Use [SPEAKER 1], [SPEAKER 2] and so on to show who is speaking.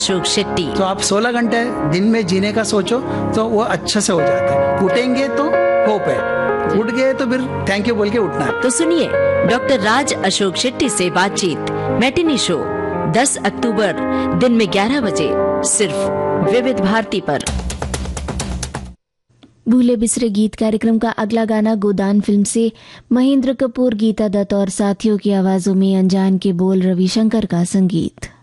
[SPEAKER 1] अशोक शेट्टी।
[SPEAKER 2] तो आप 16 घंटे दिन में जीने का सोचो तो वो अच्छे से हो जाता है। उठेंगे तो होप है, उठ गए तो फिर थैंक यू बोल के उठना है।
[SPEAKER 1] तो सुनिए डॉक्टर राज अशोक शेट्टी से बातचीत मैटिनी शो 10 अक्टूबर दिन में 11 बजे सिर्फ विविध भारती पर।
[SPEAKER 3] भूले बिसरे गीत कार्यक्रम का अगला गाना गोदान फिल्म से महेंद्र कपूर, गीता दत्त और साथियों की आवाजों में, अनजान के बोल, रविशंकर का संगीत।